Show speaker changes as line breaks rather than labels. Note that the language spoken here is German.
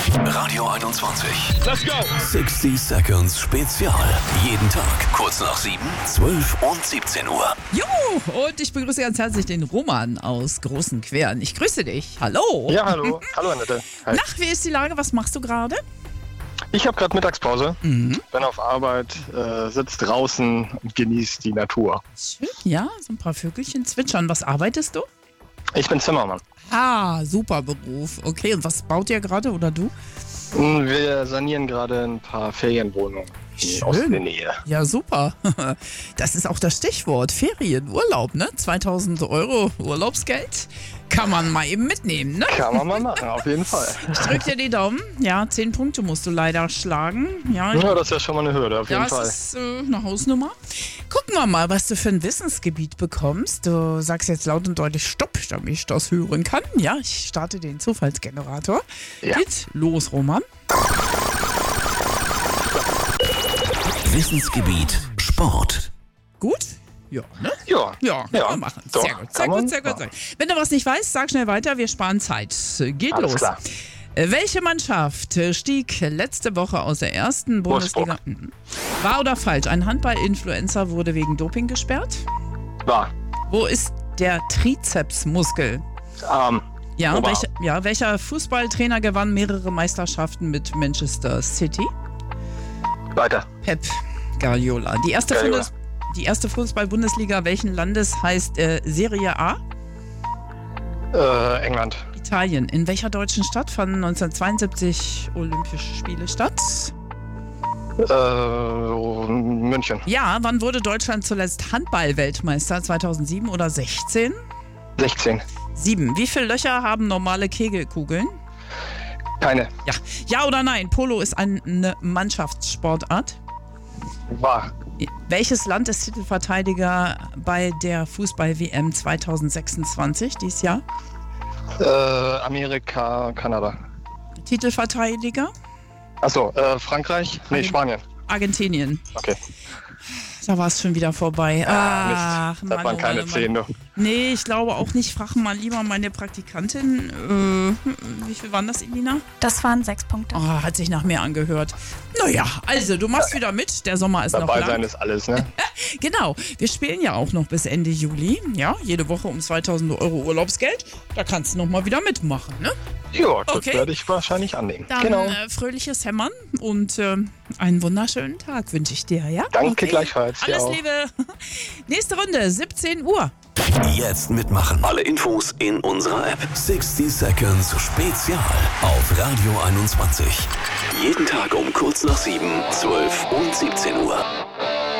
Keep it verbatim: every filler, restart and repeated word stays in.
Radio einundzwanzig.
Let's go!
sechzig Seconds Spezial. Jeden Tag kurz nach sieben, zwölf und siebzehn Uhr.
Jo, und ich begrüße ganz herzlich den Roman aus Großen Queren. Ich grüße dich. Hallo.
Ja, hallo. Hallo, Annette. Hi.
Nach, wie ist die Lage? Was machst du gerade?
Ich habe gerade Mittagspause,
Mhm.
bin auf Arbeit, äh, sitze draußen und genieße die Natur.
Schön. Ja, so ein paar Vögelchen zwitschern. Was arbeitest du?
Ich bin Zimmermann.
Ah, super Beruf. Okay, und was baut ihr gerade oder du?
Wir sanieren gerade ein paar Ferienwohnungen
Schön.
aus der Nähe.
Ja, super. Das ist auch das Stichwort. Ferien, Urlaub, ne? zweitausend Euro Urlaubsgeld kann man mal eben mitnehmen, ne?
Kann man mal machen, auf jeden Fall.
Ich drück dir die Daumen. Ja, zehn Punkte musst du leider schlagen. Ja, ich
Ja, das ist ja schon mal eine Hürde, auf jeden
Ja,
Fall.
es ist äh, eine Hausnummer. Gucken wir mal, was du für ein Wissensgebiet bekommst. Du sagst jetzt laut und deutlich Stopp, damit ich das hören kann. Ja, ich starte den Zufallsgenerator.
Ja.
Geht los, Roman.
Wissensgebiet Sport.
Gut? Ja, ne?
Ja,
Ja, kann
Ja,
man machen.
doch,
Sehr gut, sehr
kann
gut,
man
sehr gut.
machen.
Sehr gut. Wenn du was nicht weißt, sag schnell weiter, wir sparen Zeit. Geht
Alles
los.
klar.
Äh, Welche Mannschaft äh, stieg letzte Woche aus der ersten
Wolfsburg.
Bundesliga? Mhm. Wahr oder falsch? Ein Handball-Influencer wurde wegen Doping gesperrt.
war.
Wo ist der Trizepsmuskel?
Ähm,
Ja,
Oberarm.
welche, ja, welcher Fußballtrainer gewann mehrere Meisterschaften mit Manchester City?
weiter.
Pep Guardiola. Die erste,
Guardiola.
Bundes, die erste Fußball-Bundesliga welchen Landes heißt äh, Serie A?
Äh, England.
Italien. In welcher deutschen Stadt fanden neunzehnhundertzweiundsiebzig Olympische Spiele statt?
Äh, München.
Ja, wann wurde Deutschland zuletzt Handball-Weltmeister? zweitausendsieben oder sechzehn?
sechzehn.
Sieben. Wie viele Löcher haben normale Kegelkugeln?
Keine.
Ja. Ja oder nein? Polo ist eine Mannschaftssportart.
War.
Welches Land ist Titelverteidiger bei der Fußball-W M zweitausendsechsundzwanzig dieses Jahr?
Äh, Amerika, Kanada.
Titelverteidiger?
Achso, äh, Frankreich? Nee, Spanien.
Argentinien.
Okay.
Da war es schon wieder vorbei.
Ah,
Ach,
Mist. Das
Mann,
waren
oh
keine
Mann, oh
zehn,
Mann.
du.
Nee, ich glaube auch nicht. Fragen mal lieber meine Praktikantin. Äh, wie viel waren das, Elina?
Das waren sechs Punkte.
Oh, hat sich nach mehr angehört. Naja, also du machst wieder mit. Der Sommer ist noch
Dabei
lang.
sein ist alles, ne?
Genau, wir spielen ja auch noch bis Ende Juli. Ja, jede Woche um zweitausend Euro Urlaubsgeld. Da kannst du noch mal wieder mitmachen, ne?
Ja, das
Okay.
werde ich wahrscheinlich annehmen.
Dann
Genau.
äh, fröhliches Hämmern und äh, einen wunderschönen Tag wünsche ich dir, ja?
Danke gleichfalls, dir
Alles
auch.
Liebe. Nächste Runde, siebzehn Uhr.
Jetzt mitmachen. Alle Infos in unserer App. sechzig Seconds Spezial auf Radio einundzwanzig. Jeden Tag um kurz nach sieben, zwölf und siebzehn Uhr.